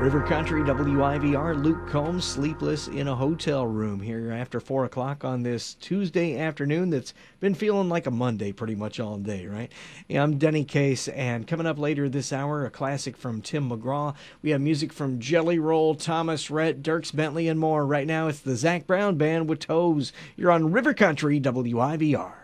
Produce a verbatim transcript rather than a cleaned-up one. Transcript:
River Country, W I V R, Luke Combs, sleepless in a hotel room here after four o'clock on this Tuesday afternoon that's been feeling like a Monday pretty much all day, right? Yeah, I'm Denny Case, and coming up later this hour, a classic from Tim McGraw. We have music from Jelly Roll, Thomas Rhett, Dierks Bentley, and more. Right now, it's the Zac Brown Band with Toes. You're on River Country, W I V R.